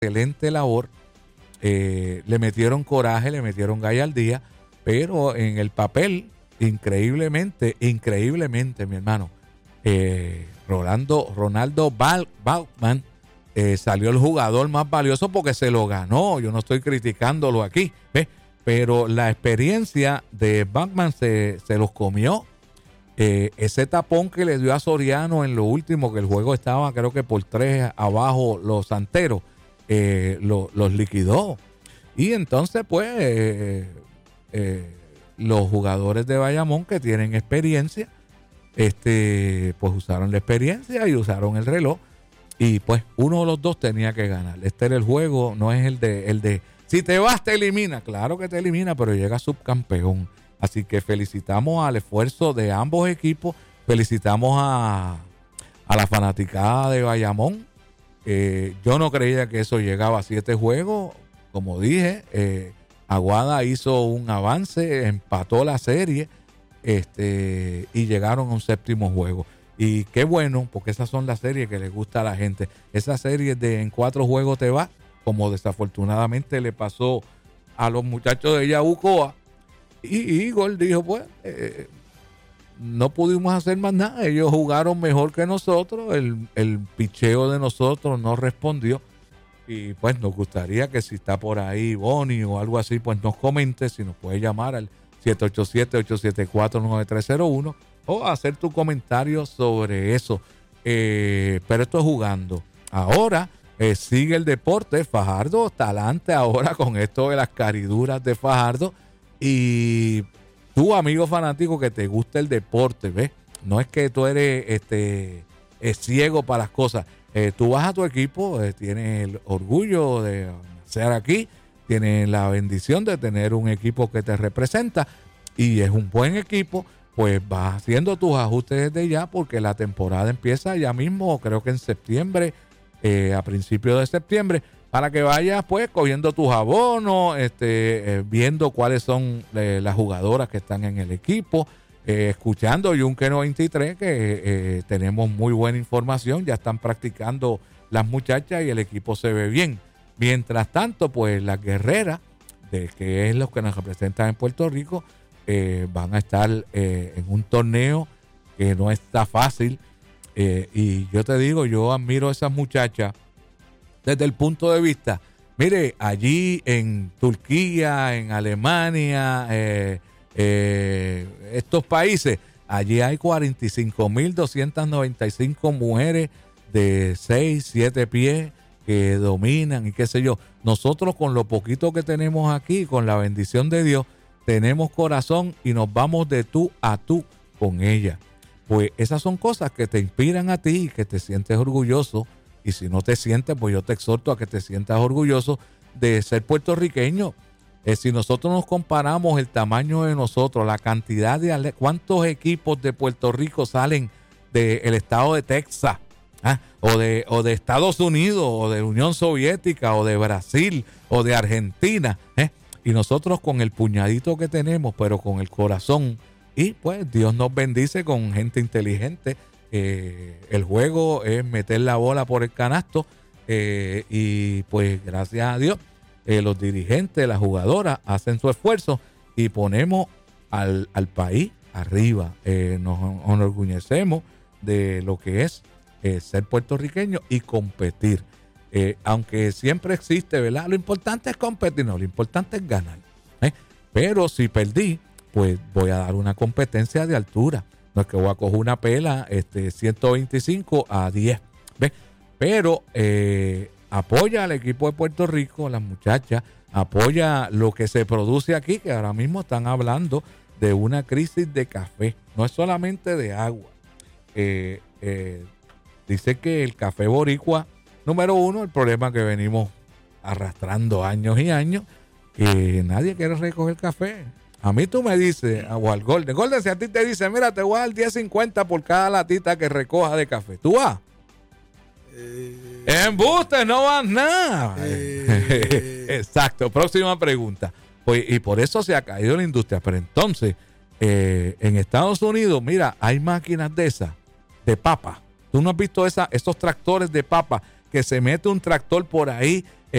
excelente labor. Le metieron coraje, le metieron gallardía, pero en el papel, increíblemente, mi hermano, Ronaldo Bachmann salió el jugador más valioso porque se lo ganó. Yo no estoy criticándolo aquí, ¿ves? Pero la experiencia de Bachmann se los comió. Ese tapón que le dio a Soriano en lo último, que el juego estaba creo que por 3 abajo los Santeros, los liquidó. Y entonces pues los jugadores de Bayamón que tienen experiencia, pues usaron la experiencia y usaron el reloj, y pues uno de los dos tenía que ganar. Este era el juego, no es el de si te vas te elimina. Claro que te elimina, pero llega subcampeón. Así que felicitamos al esfuerzo de ambos equipos, felicitamos a la fanaticada de Bayamón. Yo no creía que eso llegaba a 7 juegos. Como dije, Aguada hizo un avance, empató la serie, y llegaron a un 7º juego. Y qué bueno, porque esas son las series que les gusta a la gente. Esas series de en 4 juegos te vas, como desafortunadamente le pasó a los muchachos de Yabucoa. Y Igor dijo, pues, no pudimos hacer más nada. Ellos jugaron mejor que nosotros. El picheo de nosotros no respondió. Y pues nos gustaría que si está por ahí Bonnie o algo así, pues nos comente, si nos puede llamar al 787-874-9301 o hacer tu comentario sobre eso. Pero esto es jugando. Ahora sigue el deporte. Fajardo está adelante ahora con esto de las cariduras de Fajardo. Y tú, amigo fanático que te gusta el deporte, ¿ves? No es que tú eres ciego para las cosas. Tú vas a tu equipo, tienes el orgullo de ser aquí, tienes la bendición de tener un equipo que te representa y es un buen equipo, pues vas haciendo tus ajustes desde ya porque la temporada empieza ya mismo, creo que en septiembre, a principios de septiembre, para que vayas pues cogiendo tus abonos, viendo cuáles son las jugadoras que están en el equipo, escuchando Yunque 93, que tenemos muy buena información, ya están practicando las muchachas y el equipo se ve bien. Mientras tanto, pues las guerreras, que es los que nos representan en Puerto Rico, van a estar en un torneo que no está fácil. Y yo te digo, yo admiro a esas muchachas desde el punto de vista, mire, allí en Turquía, en Alemania, estos países, allí hay 45.295 mujeres de 6, 7 pies que dominan y qué sé yo. Nosotros con lo poquito que tenemos aquí, con la bendición de Dios, tenemos corazón y nos vamos de tú a tú con ella. Pues esas son cosas que te inspiran a ti y que te sientes orgulloso. Y si no te sientes, pues yo te exhorto a que te sientas orgulloso de ser puertorriqueño. Si nosotros nos comparamos el tamaño de nosotros, la cantidad de cuántos equipos de Puerto Rico salen del estado de Texas, o de Estados Unidos, o de la Unión Soviética, o de Brasil, o de Argentina, y nosotros con el puñadito que tenemos, pero con el corazón, y pues Dios nos bendice con gente inteligente. El juego es meter la bola por el canasto, y pues gracias a Dios los dirigentes, las jugadoras hacen su esfuerzo y ponemos al país arriba. Nos enorgullecemos de lo que es ser puertorriqueño y competir, aunque siempre existe, ¿verdad? Lo importante es competir, no, lo importante es ganar, pero si perdí, pues voy a dar una competencia de altura. No es que voy a coger una pela 125-10, ¿ves? Pero apoya al equipo de Puerto Rico, las muchachas, apoya lo que se produce aquí, que ahora mismo están hablando de una crisis de café, no es solamente de agua. Dice que el café boricua, número uno, el problema que venimos arrastrando años y años, que nadie quiere recoger café. A mí tú me dices, o al Golden, si a ti te dice, mira, te voy a dar 10.50 por cada latita que recoja de café, ¿tú vas? Embuste, no vas nada. Exacto, próxima pregunta. Pues, y por eso se ha caído la industria. Pero entonces, en Estados Unidos, mira, hay máquinas de esas, de papa. ¿Tú no has visto esos tractores de papa que se mete un tractor por ahí